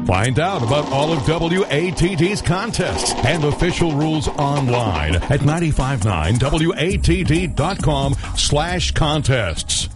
Find out about all of WATD's contests and official rules online at 959wadd.com/contests.